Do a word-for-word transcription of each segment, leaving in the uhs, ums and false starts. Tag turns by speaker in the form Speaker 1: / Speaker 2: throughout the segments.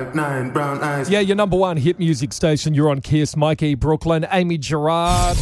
Speaker 1: five, nine, brown eyes.
Speaker 2: Yeah, your number one hit music station. You're on Kiss. Mikey, Brooklyn, Amy Gerard.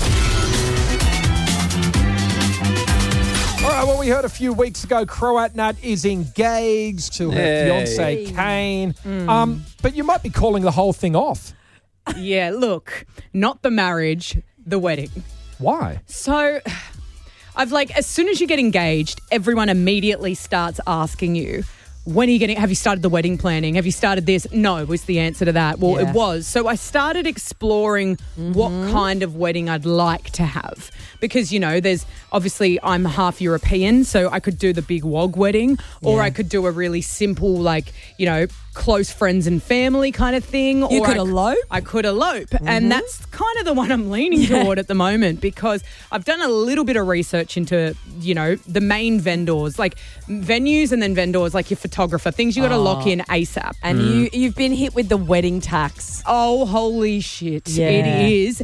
Speaker 2: All right, well, we heard a few weeks ago Croat Nat is engaged to her
Speaker 3: Hey.
Speaker 2: fiance Kane. Um, but you might be calling the whole thing off.
Speaker 4: Yeah, look, not the marriage, the wedding.
Speaker 2: Why?
Speaker 4: So I've like, as soon as you get engaged, everyone immediately starts asking you, when are you getting, have you started the wedding planning? Have you started this? No, was the answer to that. Well,
Speaker 5: Yeah.
Speaker 4: it was. So I started exploring what kind of wedding I'd like to have. Because, you know, there's obviously I'm half European, so I could do the big wog wedding, or
Speaker 5: Yeah.
Speaker 4: I could do a really simple, like, you know, close friends and family kind of thing.
Speaker 5: You
Speaker 4: or
Speaker 5: could
Speaker 4: I,
Speaker 5: elope?
Speaker 4: I could elope. And that's kind of the one I'm leaning toward at the moment, because I've done a little bit of research into, you know, the main vendors, like venues and then vendors, like your photographer, things you got to lock in ASAP.
Speaker 5: And you, you've been hit with the wedding tax.
Speaker 4: Oh, holy shit.
Speaker 5: Yeah.
Speaker 4: It is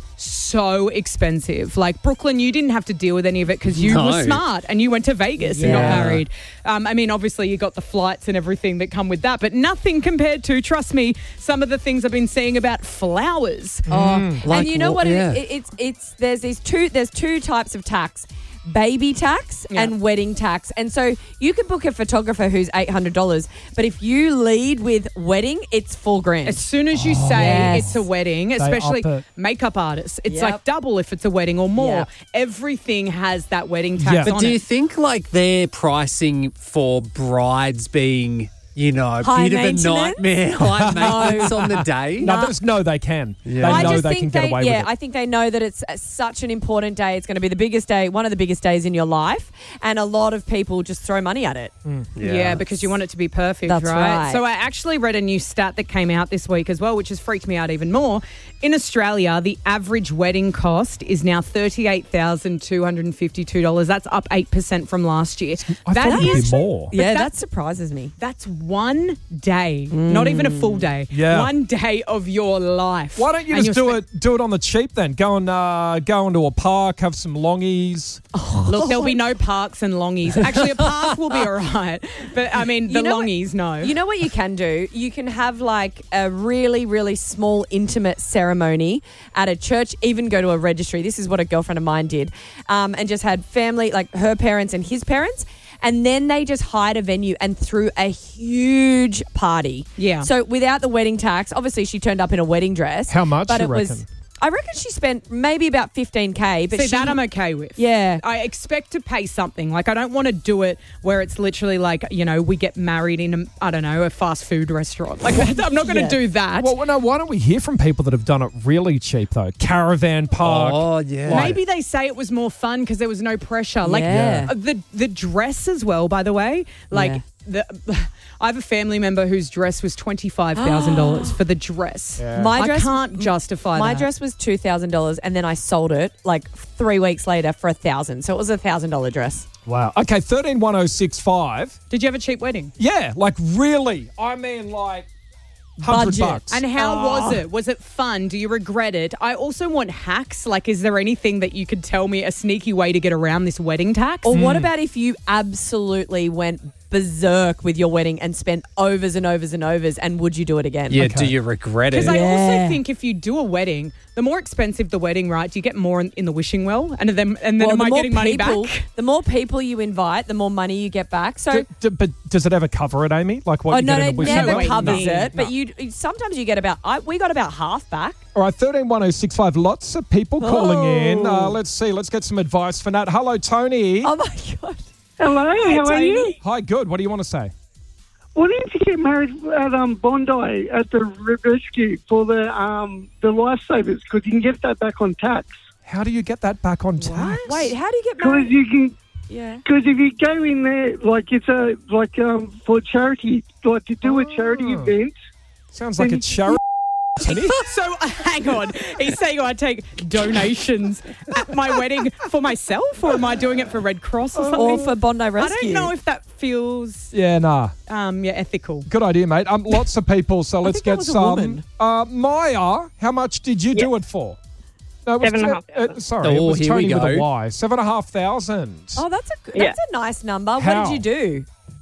Speaker 4: so expensive. Like, Brooklyn, you didn't have to deal with any of it because you
Speaker 3: No.
Speaker 4: were smart and you went to Vegas and got
Speaker 5: Yeah.
Speaker 4: married. Um, I mean, obviously, you got the flights and everything that come with that, but nothing compared to, trust me, some of the things I've been seeing about flowers.
Speaker 5: Oh,
Speaker 3: Like
Speaker 5: and you know
Speaker 3: what-
Speaker 5: what?
Speaker 3: yeah.
Speaker 5: It, it, it's it's there's these two there's two types of tax. Baby tax
Speaker 4: Yeah.
Speaker 5: and wedding tax. And so you can book a photographer who's eight hundred dollars, but if you lead with wedding, it's four grand.
Speaker 4: As soon as you say
Speaker 5: Yes.
Speaker 4: it's a wedding, especially
Speaker 2: up it.
Speaker 4: makeup artists, it's
Speaker 5: Yep.
Speaker 4: like double if it's a wedding or more.
Speaker 5: Yep.
Speaker 4: Everything has that wedding tax
Speaker 2: Yeah.
Speaker 4: on
Speaker 3: But do
Speaker 4: it.
Speaker 3: you think like they're pricing for brides being, you know, a
Speaker 5: High
Speaker 3: bit of a
Speaker 5: maintenance?
Speaker 3: nightmare, high maintenance on the day?
Speaker 2: No, there's no, they can.
Speaker 3: Yeah.
Speaker 2: They
Speaker 5: I
Speaker 2: know
Speaker 5: just
Speaker 2: they
Speaker 5: think
Speaker 2: can get
Speaker 5: they,
Speaker 2: away
Speaker 5: yeah,
Speaker 2: with it.
Speaker 5: I think they know that it's uh, such an important day. It's going to be the biggest day, one of the biggest days in your life, and a lot of people just throw money at it.
Speaker 4: Yeah. because you want it to be perfect,
Speaker 5: That's
Speaker 4: right?
Speaker 5: right.
Speaker 4: So I actually read a new stat that came out this week as well, which has freaked me out even more. In Australia, the average wedding cost is now thirty-eight thousand two hundred fifty-two dollars. That's up eight percent from last year.
Speaker 2: I
Speaker 4: That
Speaker 2: thought it'd
Speaker 4: is-
Speaker 2: be more.
Speaker 5: Yeah,
Speaker 4: that-
Speaker 5: that surprises me.
Speaker 4: That's one day, not even a full day.
Speaker 2: Yeah.
Speaker 4: One day of your life.
Speaker 2: Why don't you
Speaker 4: And
Speaker 2: just
Speaker 4: you're
Speaker 2: do
Speaker 4: spe-
Speaker 2: it do it on the cheap then? Go and uh, go into a park, have some longies.
Speaker 4: Look, there'll be no parks and longies. Actually, a park will be all right. But, I mean, the
Speaker 5: You know what-
Speaker 4: longies, no.
Speaker 5: You know what you can do? You can have like a really, really small, intimate ceremony at a church, even go to a registry. This is what a girlfriend of mine did. Um, and just had family, like her parents and his parents. And then they just hired a venue and threw a huge party.
Speaker 4: Yeah.
Speaker 5: So without the wedding tax, obviously she turned up in a wedding dress.
Speaker 2: How much
Speaker 5: But
Speaker 2: you
Speaker 5: it was,
Speaker 2: reckon?
Speaker 5: I reckon she spent maybe about fifteen K. But
Speaker 4: See,
Speaker 5: she,
Speaker 4: that I'm okay with.
Speaker 5: Yeah.
Speaker 4: I expect to pay something. Like, I don't want to do it where it's literally like, you know, we get married in, a, I don't know, a fast food restaurant. Like, I'm not going to
Speaker 5: Yeah.
Speaker 4: do that.
Speaker 2: Well, no, why don't we hear from people that have done it really cheap though? Caravan park.
Speaker 3: Oh, yeah.
Speaker 2: Like-
Speaker 4: Maybe they say it was more fun because there was no pressure. Like
Speaker 5: Yeah.
Speaker 4: uh, the the dress as well, by the way. Like
Speaker 5: Yeah.
Speaker 4: the, I have a family member whose dress was twenty five thousand dollars for the dress.
Speaker 5: My
Speaker 4: I
Speaker 5: dress,
Speaker 4: can't justify
Speaker 5: My
Speaker 4: that.
Speaker 5: dress was two thousand dollars, and then I sold it like three weeks later for a thousand. So it was a thousand dollar dress.
Speaker 2: Wow. Okay, thirteen one oh six five.
Speaker 4: Did you have a cheap wedding?
Speaker 2: Yeah, like really. I mean like hundred
Speaker 5: Budget.
Speaker 2: bucks.
Speaker 4: And how
Speaker 5: Oh.
Speaker 4: was it? Was it fun? Do you regret it? I also want hacks. Like, is there anything that you could tell me, a sneaky way to get around this wedding tax?
Speaker 5: Or what about if you absolutely went berserk with your wedding and spent overs and overs and overs, and would you do it again?
Speaker 3: Yeah,
Speaker 2: Okay.
Speaker 3: do you regret it?
Speaker 4: Because I
Speaker 5: Yeah.
Speaker 4: also think if you do a wedding, the more expensive the wedding, right? Do you get more in, in the wishing well? And then, and then
Speaker 5: Well,
Speaker 4: am
Speaker 5: the
Speaker 4: I
Speaker 5: more
Speaker 4: getting money
Speaker 5: people,
Speaker 4: back?
Speaker 5: the more people you invite, the more money you get back. So,
Speaker 2: D- d- but does it ever cover it, Amy? Like what
Speaker 5: oh
Speaker 2: you
Speaker 5: no,
Speaker 2: get in
Speaker 5: it
Speaker 2: the wishing
Speaker 5: never
Speaker 2: well?
Speaker 5: covers
Speaker 2: No.
Speaker 5: it. But
Speaker 2: No.
Speaker 5: you sometimes you get about. I, we got about half back.
Speaker 2: All right, thirteen one oh six five. Lots of people calling in.
Speaker 5: Oh.
Speaker 2: Uh, let's see. Let's get some advice for Nat. Hello, Tony.
Speaker 5: Oh my god!
Speaker 6: Hello, how are
Speaker 5: Tony.
Speaker 6: you?
Speaker 2: Hi, good. What do you want to say?
Speaker 6: Why didn't you get married at um, Bondi at the re- rescue for the um, the lifesavers? Because you can get that back on tax.
Speaker 2: How do you get that back on tax?
Speaker 5: Wait, how do you get
Speaker 6: Because
Speaker 5: married?
Speaker 6: you can,
Speaker 5: Yeah.
Speaker 6: because if you go in there, like it's a like um for charity, like to do a charity
Speaker 2: Oh.
Speaker 6: event.
Speaker 2: Sounds like
Speaker 6: Then-
Speaker 2: it's charity. Tony.
Speaker 4: So uh, hang on. He's saying I take donations at my wedding for myself, or am I doing it for Red Cross or something?
Speaker 5: Or for Bondi
Speaker 4: I
Speaker 5: Rescue.
Speaker 4: don't know if that feels
Speaker 2: Yeah, nah.
Speaker 4: um, yeah, ethical.
Speaker 2: Good idea, mate. Um, lots of people. So let's
Speaker 5: think that
Speaker 2: get
Speaker 5: was a
Speaker 2: some.
Speaker 5: woman.
Speaker 2: Uh, Maya, how much did you do it for? No, it was
Speaker 6: Seven and a half
Speaker 2: uh, uh, sorry, it
Speaker 3: Oh,
Speaker 2: was
Speaker 3: here we
Speaker 2: Tony with a
Speaker 3: go.
Speaker 2: Y. Seven and a half thousand.
Speaker 5: Oh, that's a
Speaker 6: Yeah.
Speaker 5: that's a nice number.
Speaker 2: How?
Speaker 5: What did you do?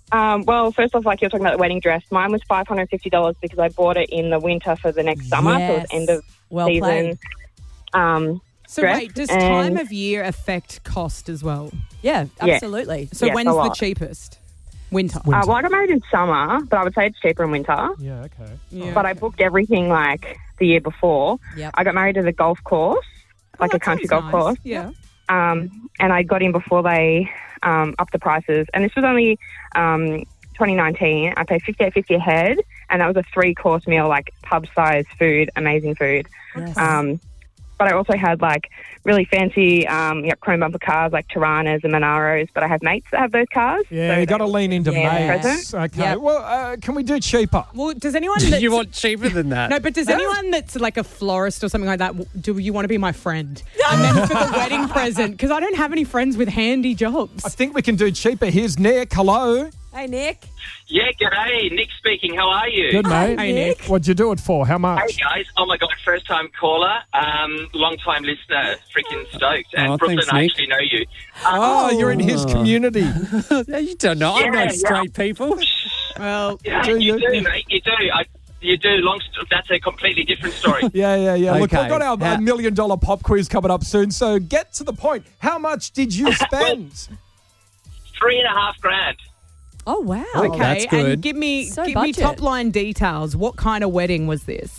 Speaker 1: Um, well, first off, like you're talking about the wedding dress, mine was five hundred fifty dollars because I bought it in the winter for the next summer,
Speaker 5: Yes.
Speaker 1: so it was end of
Speaker 5: Well
Speaker 1: season.
Speaker 5: played.
Speaker 1: Um,
Speaker 4: So
Speaker 1: dress,
Speaker 4: wait, does
Speaker 1: and-
Speaker 4: time of year affect cost as well?
Speaker 5: Yeah,
Speaker 1: Yeah.
Speaker 5: absolutely.
Speaker 4: So
Speaker 1: Yes,
Speaker 4: when's
Speaker 1: a
Speaker 4: the
Speaker 1: lot.
Speaker 4: cheapest? Winter.
Speaker 1: Uh, well, I got married in summer, but I would say it's cheaper in winter.
Speaker 2: Yeah, okay.
Speaker 4: Yeah.
Speaker 1: But I booked everything like the year before.
Speaker 5: Yep.
Speaker 1: I got married at a golf course,
Speaker 4: Oh,
Speaker 1: like a
Speaker 4: that
Speaker 1: country
Speaker 4: sounds
Speaker 1: golf
Speaker 4: nice.
Speaker 1: course.
Speaker 4: Yeah.
Speaker 1: Um, and I got in before they um, upped the prices. And this was only um, twenty nineteen. I paid fifty-eight fifty a head, and that was a three-course meal, like pub-sized food, amazing food.
Speaker 5: Yes.
Speaker 1: Um, but I also had like really fancy um, you know, chrome bumper cars like Tiranas and Monaros. But I have mates that have those cars.
Speaker 2: Yeah,
Speaker 1: so
Speaker 2: you got to
Speaker 1: they-
Speaker 2: lean into
Speaker 1: Yeah.
Speaker 2: mates. Okay.
Speaker 5: Yep.
Speaker 2: Well, uh, can we do cheaper?
Speaker 4: Well, does anyone
Speaker 3: Do
Speaker 4: that's,
Speaker 3: you want cheaper than that?
Speaker 4: no, but does anyone that's like a florist or something like that, w- do you want to be my friend? And then for the wedding present, because I don't have any friends with handy
Speaker 2: I
Speaker 4: jobs.
Speaker 2: think we can do cheaper. Here's Nick. Hello.
Speaker 5: Hey, Nick.
Speaker 7: Yeah, g'day. Nick speaking. How are you?
Speaker 2: Good, mate.
Speaker 4: Hey, Nick.
Speaker 2: What'd you do it for? How
Speaker 7: Hey,
Speaker 2: much?
Speaker 7: guys. Oh, my God. First time caller. Um, long time listener. Freaking stoked. And
Speaker 3: Oh,
Speaker 7: Brooklyn,
Speaker 3: thanks,
Speaker 7: I
Speaker 3: Nick.
Speaker 7: actually know you.
Speaker 2: Oh, you're in his community.
Speaker 3: you don't know. I know
Speaker 7: Yeah,
Speaker 3: straight people.
Speaker 4: Well,
Speaker 7: Yeah,
Speaker 2: Do
Speaker 7: you
Speaker 2: you?
Speaker 7: do, mate. You do. I, you do. Long. St- that's a completely different story.
Speaker 2: Yeah, yeah, yeah. Look,
Speaker 3: Okay.
Speaker 2: we've got our
Speaker 3: How-
Speaker 2: uh, million dollar pop quiz coming up soon. So get to the point. How much did you spend?
Speaker 7: Three and a half grand.
Speaker 5: Oh, wow.
Speaker 4: okay.
Speaker 3: that's good.
Speaker 4: And give me
Speaker 5: So
Speaker 4: give me
Speaker 5: budget.
Speaker 4: top line details. What kind of wedding was this?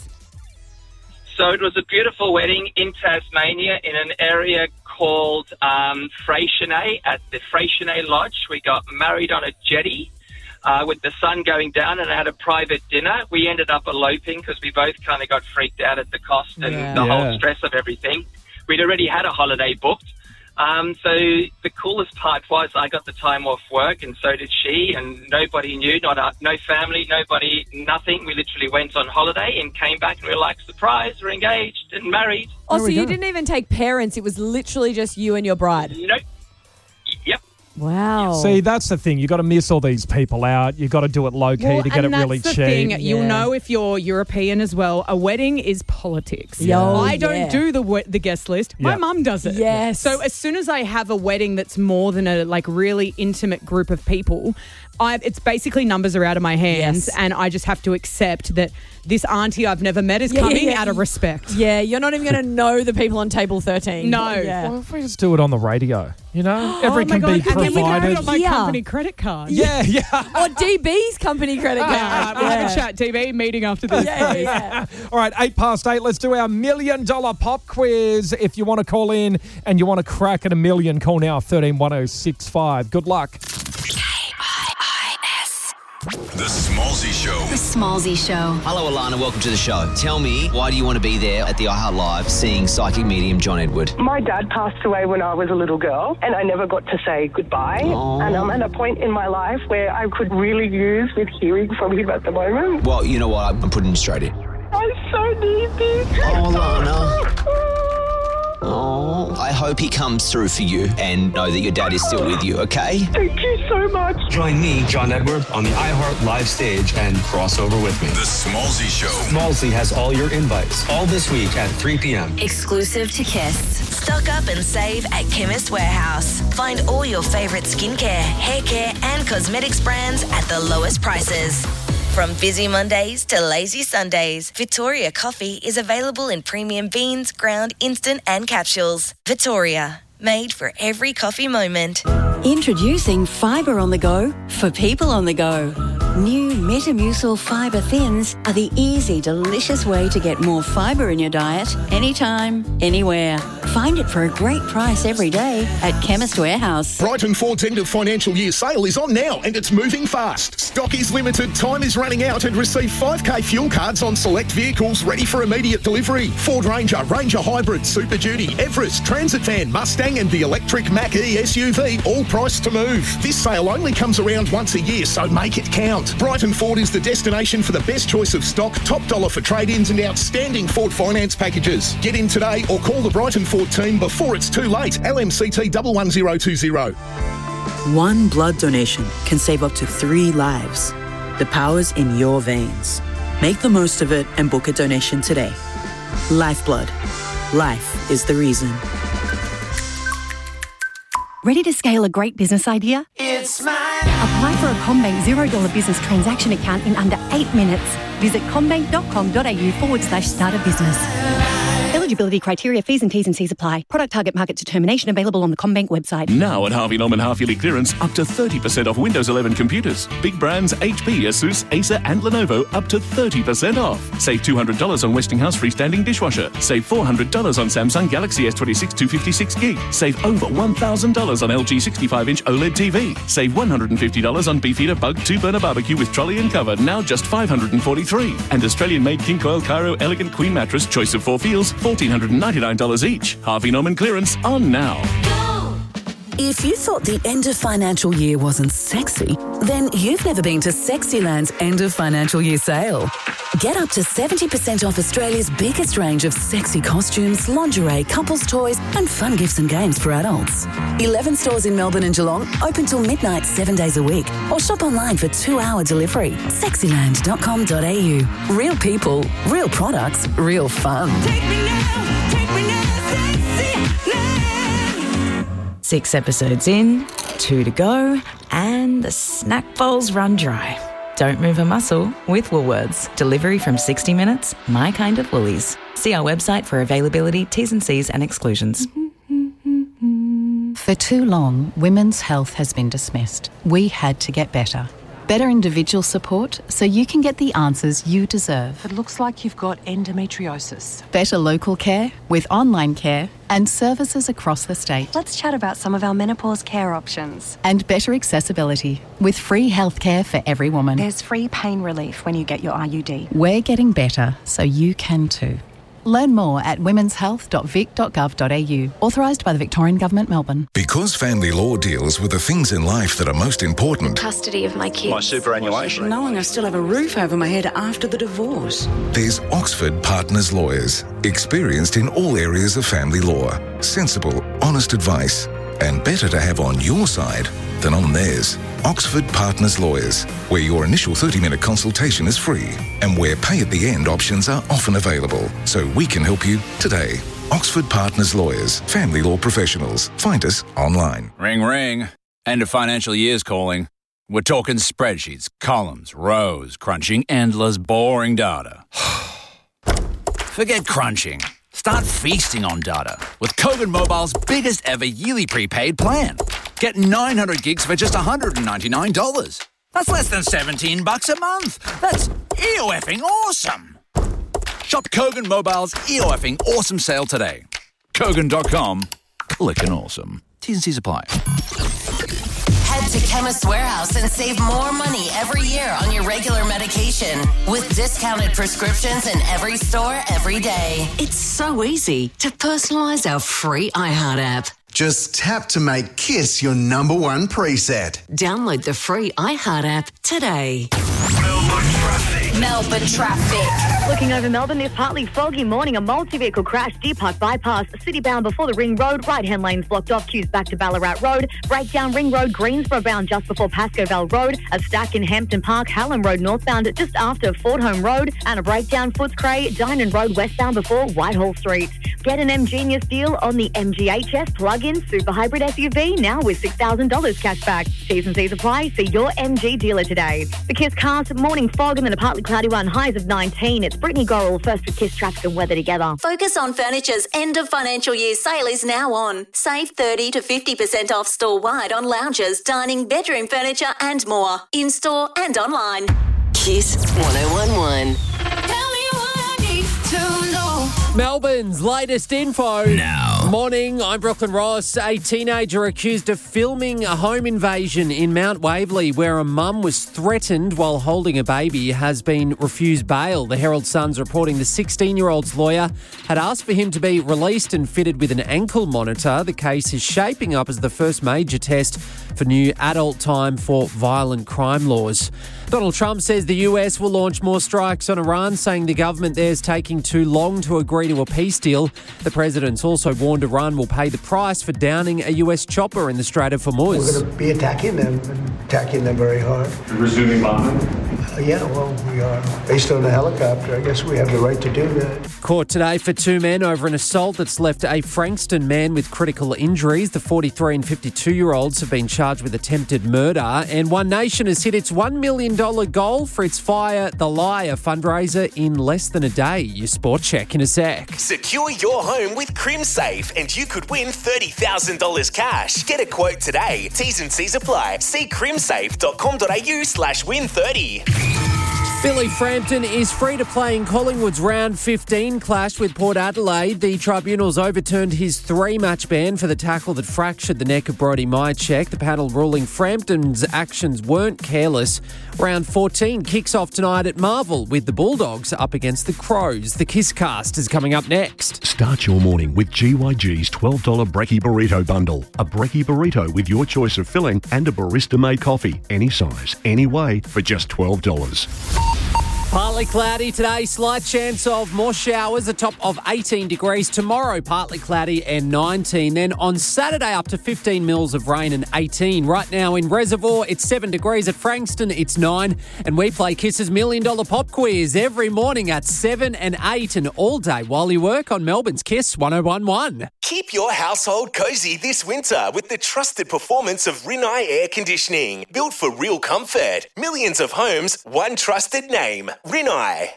Speaker 7: So it was a beautiful wedding in Tasmania in an area called um, Freycinet at the Freycinet Lodge. We got married on a jetty uh, with the sun going down and had a private dinner. We ended up eloping because we both kind of got freaked out at the cost and
Speaker 5: Yeah.
Speaker 7: the
Speaker 3: Yeah.
Speaker 7: whole stress of everything. We'd already had a holiday booked. Um, so the coolest part was I got the time off work, and so did she, and nobody knew, not uh, no family, nobody, nothing. We literally went on holiday and came back, and we were like, surprise, we're engaged and married.
Speaker 5: Oh,
Speaker 2: There
Speaker 5: so
Speaker 2: we
Speaker 5: you
Speaker 2: go.
Speaker 5: didn't even take parents. It was literally just you and your bride.
Speaker 7: Nope. Yep.
Speaker 5: Wow.
Speaker 2: See, that's the thing. You got to miss all these people out. You got to do it low key
Speaker 4: Well,
Speaker 2: to get it
Speaker 4: and that's
Speaker 2: really
Speaker 4: the
Speaker 2: cheap.
Speaker 4: thing. You'll
Speaker 5: Yeah.
Speaker 4: know if you're European as well. A wedding is politics.
Speaker 5: Yeah. Oh,
Speaker 4: I don't
Speaker 5: yeah.
Speaker 4: do the we- the guest list. My
Speaker 2: Yeah.
Speaker 4: mum does it.
Speaker 5: Yes.
Speaker 4: So as soon as I have a wedding that's more than a like really intimate group of people, I it's basically numbers are out of my hands,
Speaker 5: Yes.
Speaker 4: and I just have to accept that this auntie I've never met is
Speaker 5: Yeah, yeah,
Speaker 4: coming
Speaker 5: yeah.
Speaker 4: out of respect.
Speaker 5: Yeah, you're not even going to know the people on table thirteen.
Speaker 4: No.
Speaker 5: Yeah.
Speaker 2: Well, if we just do it on the radio, you know, every
Speaker 4: oh my
Speaker 2: can
Speaker 4: God.
Speaker 2: be
Speaker 4: And then we can have
Speaker 2: provided.
Speaker 4: it on my
Speaker 5: Yeah.
Speaker 4: company credit card.
Speaker 2: Yeah, yeah.
Speaker 5: Or D B's company credit card.
Speaker 4: Yeah, we'll have a chat. T V meeting after this.
Speaker 5: Yeah, yeah, yeah.
Speaker 2: All right, eight past eight. Let's do our million dollar pop quiz. If you want to call in and you want to crack at a million, call now thirteen one oh six five. Good luck.
Speaker 8: The Smallsy Show.
Speaker 9: The Smallsy Show.
Speaker 10: Hello, Alana. Welcome to the show. Tell me, why do you want to be there at the iHeart Live seeing psychic medium John Edward?
Speaker 11: My dad passed away when I was a little girl, and I never got to say goodbye.
Speaker 10: Aww.
Speaker 11: And I'm at a point in my life where I could really use with hearing from him at the moment.
Speaker 10: Well, you know what? I'm I'm putting you straight in.
Speaker 11: I so need this.
Speaker 10: Oh, Alana. Oh, I hope he comes through for you and know that your dad is still with you, okay?
Speaker 11: Thank you so much.
Speaker 12: Join me, John Edward, on the iHeart Live stage and cross over with me.
Speaker 8: The Smallsy Show.
Speaker 12: Smallsy has all your invites, all this week at three p.m.
Speaker 9: Exclusive to Kiss.
Speaker 13: Stock up and save at Chemist Warehouse. Find all your favourite skincare, hair care and cosmetics brands at the lowest prices. From busy Mondays to lazy Sundays, Victoria coffee is available in premium beans, ground, instant and capsules. Victoria, made for every coffee moment.
Speaker 9: Introducing Fibre on the Go for people on the go. New Metamucil Fibre Thins are the easy, delicious way to get more fibre in your diet anytime, anywhere. Find it for a great price every day at Chemist Warehouse.
Speaker 14: Brighton Ford's end of financial year sale is on now and it's moving fast. Stock is limited, time is running out, and receive five K fuel cards on select vehicles ready for immediate delivery. Ford Ranger, Ranger Hybrid, Super Duty, Everest, Transit Van, Mustang and the electric Mach-E S U V, all priced to move. This sale only comes around once a year, so make it count. Brighton Ford is the destination for the best choice of stock, top dollar for trade-ins and outstanding Ford finance packages. Get in today or call the Brighton Ford team before it's too late. L M C T one one zero two zero.
Speaker 15: One blood donation can save up to three lives. The power's in your veins. Make the most of it and book a donation today. Lifeblood. Life is the reason.
Speaker 16: Ready to scale a great business idea?
Speaker 17: It's mine.
Speaker 16: Apply for a CommBank zero dollar business transaction account in under eight minutes. Visit commbank.com.au forward slash start a business. Eligibility criteria, fees and T's and C's apply. Product target market determination available on the CommBank website.
Speaker 18: Now at Harvey Norman half-yearly clearance, up to thirty percent off Windows eleven computers. Big brands H P, Asus, Acer and Lenovo up to thirty percent off. Save two hundred dollars on Westinghouse freestanding dishwasher. Save four hundred dollars on Samsung Galaxy S twenty-six two fifty-six gig. Save over one thousand dollars on L G sixty-five inch OLED T V. Save one hundred fifty dollars on Beefeater Bug two burner barbecue with trolley and cover, now just five hundred forty-three dollars. And Australian-made King Coil Cairo Elegant Queen Mattress, choice of four feels, one thousand four hundred ninety-nine dollars each. Harvey Norman clearance on now.
Speaker 19: If you thought the end of financial year wasn't sexy, then you've never been to Sexyland's end of financial year sale. Get up to seventy percent off Australia's biggest range of sexy costumes, lingerie, couples toys and fun gifts and games for adults. eleven stores in Melbourne and Geelong, open till midnight seven days a week. Or shop online for two-hour delivery. sexyland dot com dot a u. Real people, real products, real fun.
Speaker 17: Take me now, take me now, Sexyland.
Speaker 20: Six episodes in, two to go, and the snack bowls run dry. Don't move a muscle with Woolworths. Delivery from sixty minutes, my kind of Woolies. See our website for availability, T's and C's and exclusions.
Speaker 21: For too long, women's health has been dismissed. We had to get better. Better individual support so you can get the answers you deserve.
Speaker 22: It looks like you've got endometriosis.
Speaker 21: Better local care with online care and services across the state.
Speaker 22: Let's chat about some of our menopause care options.
Speaker 21: And better accessibility with free healthcare for every woman.
Speaker 22: There's free pain relief when you get your I U D.
Speaker 21: We're getting better so you can too. Learn more at womens health dot vic dot gov dot a u. Authorised by the Victorian Government, Melbourne.
Speaker 23: Because family law deals with the things in life that are most important.
Speaker 22: Custody of my kids.
Speaker 23: My superannuation.
Speaker 22: Knowing I still have a roof over my head after the divorce.
Speaker 23: There's Oxford Partners Lawyers, experienced in all areas of family law. Sensible, honest advice, and better to have on your side than on theirs. Oxford Partners Lawyers, where your initial thirty-minute consultation is free and where pay-at-the-end options are often available, so we can help you today. Oxford Partners Lawyers, family law professionals. Find us online.
Speaker 24: Ring, ring. End of financial year's calling. We're talking spreadsheets, columns, rows, crunching endless, boring data. Forget crunching. Start feasting on data with Kogan Mobile's biggest ever yearly prepaid plan. Get nine hundred gigs for just one hundred ninety-nine dollars. That's less than seventeen bucks a month. That's E-O-effing awesome. Shop Kogan Mobile's E-O-effing awesome sale today. Kogan dot com. Clickin' awesome. T's and C's apply.
Speaker 13: Head to Chemist Warehouse and save more money every year on your regular medication with discounted prescriptions in every store every day.
Speaker 25: It's so easy to personalise our free iHeart app.
Speaker 26: Just tap to make KISS your number one preset.
Speaker 25: Download the free iHeart app today.
Speaker 13: Melbourne traffic.
Speaker 27: Looking over Melbourne, this partly foggy morning. A multi-vehicle crash, Deer Park bypass, city bound before the Ring Road. Right-hand lanes blocked off, queues back to Ballarat Road. Breakdown Ring Road, Greensboro bound just before Pascoe Vale Road. A stack in Hampton Park, Hallam Road northbound just after Fordhome Road. And a breakdown Footscray, Dynon Road westbound before Whitehall Street. Get an M-Genius deal on the M G H S plug-in super hybrid S U V now with six thousand dollars cash back. T's and C's apply. See your M G dealer today. The KISS cast, morning fog and then a partly cloudy one, highs of nineteen. It's Brittany Gorrell first with KISS traffic and weather together.
Speaker 28: Focus on Furniture's end of financial year sale is now on. Save thirty to fifty percent off store-wide on lounges, dining, bedroom furniture and more. In-store and online.
Speaker 25: KISS one oh one one.
Speaker 3: Melbourne's latest info.
Speaker 8: Now.
Speaker 3: Morning, I'm Brooklyn Ross. A teenager accused of filming a home invasion in Mount Waverley where a mum was threatened while holding a baby has been refused bail. The Herald Sun's reporting the sixteen-year-old's lawyer had asked for him to be released and fitted with an ankle monitor. The case is shaping up as the first major test for new adult time for violent crime laws. Donald Trump says the U S will launch more strikes on Iran, saying the government there is taking too long to agree to a peace deal. The president's also warned Iran will pay the price for downing a U S chopper in the Strait of Hormuz.
Speaker 29: We're going to be attacking them, and attacking them very hard.
Speaker 12: Resuming bombing?
Speaker 1: Yeah, well, we are. Based on the helicopter, I guess we have the right to do that.
Speaker 3: Court today for two men over an assault that's left a Frankston man with critical injuries. The forty-three and fifty-two-year-olds have been charged with attempted murder. And One Nation has hit its one million dollars goal for its Fire the Liar fundraiser in less than a day. Your sport check in a sec.
Speaker 2: Secure your home with CrimSafe and you could win thirty thousand dollars cash. Get a quote today. T's and C's apply. See crimsafe.com.au slash win 30.
Speaker 3: Billy Frampton is free to play in Collingwood's round fifteen clash with Port Adelaide. The tribunals overturned his three-match ban for the tackle that fractured the neck of Brodie Myercheck. The panel ruling Frampton's actions weren't careless. Round fourteen kicks off tonight at Marvel with the Bulldogs up against the Crows. The Kisscast is coming up next.
Speaker 4: Start your morning with G Y G's twelve dollars Brekkie Burrito Bundle. A Brekkie Burrito with your choice of filling and a barista-made coffee, any size, any way, for just twelve dollars.
Speaker 3: Partly cloudy today, slight chance of more showers, a top of eighteen degrees. Tomorrow, partly cloudy and nineteen. Then on Saturday, up to fifteen mils of rain and eighteen. Right now in Reservoir, it's seven degrees. At Frankston, it's nine. And we play Kiss's Million Dollar Pop Quiz every morning at seven and eight and all day while you work on Melbourne's Kiss one oh one one.
Speaker 2: Keep your household cozy this winter with the trusted performance of Rinnai Air Conditioning. Built for real comfort. Millions of homes, one trusted name. Rinnai.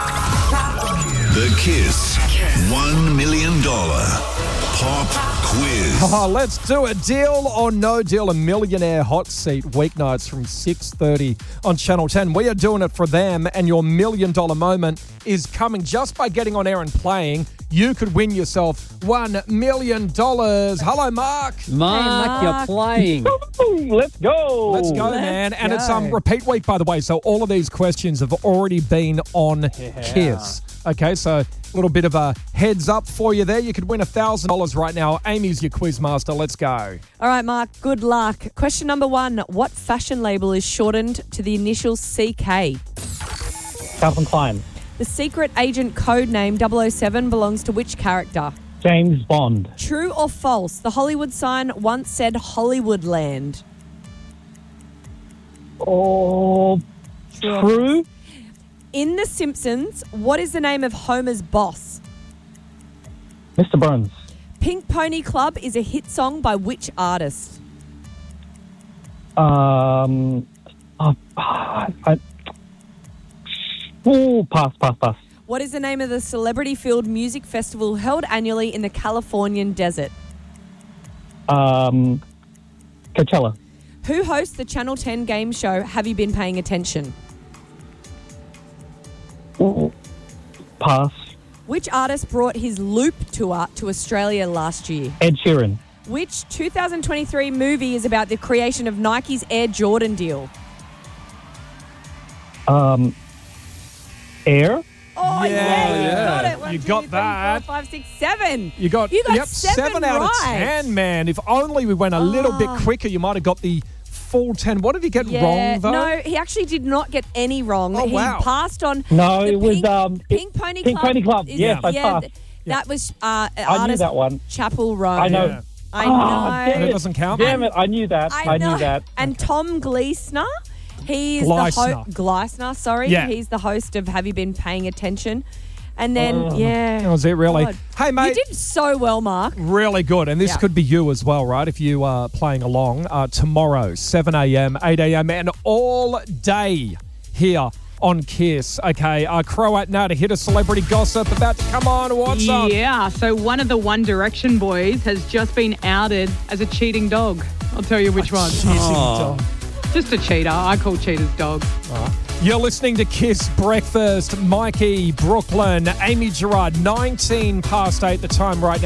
Speaker 8: The Kiss one million dollars Pop Quiz.
Speaker 5: Oh, let's do a deal or no deal, a millionaire hot seat weeknights from six thirty on Channel ten. We are doing it for them, and your million dollar moment is coming just by getting on air and playing. You could win yourself one million dollars. Hello, Mark.
Speaker 3: Mark,
Speaker 5: Hey,
Speaker 3: you're playing.
Speaker 5: Let's go. Let's go,
Speaker 3: Let's
Speaker 5: man. And
Speaker 3: go.
Speaker 5: it's um repeat week, by the way. So all of these questions have already been on Kiss. Okay, so a little bit of a heads up for you there. You could win one thousand dollars right now. Amy's your quiz master. Let's go.
Speaker 6: All right, Mark, good luck. Question number one. What fashion label is shortened to the initial C K?
Speaker 7: Calvin Klein.
Speaker 6: The secret agent code name double oh seven belongs to which character?
Speaker 7: James Bond.
Speaker 6: True or false? The Hollywood sign once said Hollywoodland.
Speaker 7: Oh, true.
Speaker 6: In The Simpsons, what is the name of Homer's boss?
Speaker 7: Mister Burns.
Speaker 6: Pink Pony Club is a hit song by which artist?
Speaker 7: Um, uh, I, oh, pass, pass, pass.
Speaker 6: What is the name of the celebrity-filled music festival held annually in the Californian desert?
Speaker 7: Um, Coachella.
Speaker 6: Who hosts the Channel ten game show Have You Been Paying Attention?
Speaker 7: Ooh, pass.
Speaker 6: Which artist brought his Loop tour to Australia last year?
Speaker 7: Ed Sheeran.
Speaker 6: Which two thousand twenty-three movie is about the creation of Nike's Air Jordan deal?
Speaker 7: Um, Air.
Speaker 6: Oh, yeah,
Speaker 5: yeah.
Speaker 6: you got it. One,
Speaker 5: You
Speaker 6: two,
Speaker 5: got
Speaker 6: three,
Speaker 5: that.
Speaker 6: four, five, six, seven.
Speaker 5: You got,
Speaker 6: You got
Speaker 5: yep,
Speaker 6: seven
Speaker 5: out of
Speaker 6: right.
Speaker 5: ten, man. If only we went a little bit
Speaker 6: Oh.
Speaker 5: quicker, you might have got the full ten. What did he get
Speaker 6: Yeah,
Speaker 5: wrong, though?
Speaker 6: no, he actually did not get any wrong.
Speaker 5: Oh,
Speaker 6: he
Speaker 5: wow.
Speaker 6: passed on.
Speaker 7: No,
Speaker 6: the
Speaker 7: it was
Speaker 6: Pink,
Speaker 7: um,
Speaker 6: Pink Pony
Speaker 7: Pink
Speaker 6: Club.
Speaker 7: Pony Club.
Speaker 6: is-
Speaker 7: Yes, I
Speaker 6: yeah,
Speaker 7: passed.
Speaker 6: th- That was uh,
Speaker 7: I knew
Speaker 6: artist
Speaker 7: that one.
Speaker 6: Chapel Roan.
Speaker 7: I know.
Speaker 6: I
Speaker 7: Oh,
Speaker 6: know.
Speaker 7: damn it.
Speaker 5: That doesn't count?
Speaker 7: Damn it, I knew that. I,
Speaker 6: know.
Speaker 7: knew that.
Speaker 6: And Tom Gleisner, he's the
Speaker 5: Gleisner.
Speaker 6: host. Gleisner, sorry.
Speaker 5: Yeah.
Speaker 6: He's the host of Have You Been Paying Attention? And then,
Speaker 5: Oh.
Speaker 6: yeah.
Speaker 5: That was it, really.
Speaker 6: God.
Speaker 5: Hey, mate.
Speaker 6: You did so well, Mark.
Speaker 5: Really good. And this
Speaker 6: Yeah.
Speaker 5: could be you as well, right? If you are playing along uh, tomorrow, seven a.m., eight a.m., and all day here on Kiss. Okay, uh, Croat now to hit a celebrity gossip about to come on. What's up?
Speaker 10: Yeah, so one of the One Direction boys has just been outed as a cheating dog. I'll tell you which one.
Speaker 5: Oh.
Speaker 10: Just a cheater. I call cheaters dogs.
Speaker 5: You're listening to Kiss Breakfast. Mikey, Brooklyn, Amy Gerard, nineteen past eight the time right now.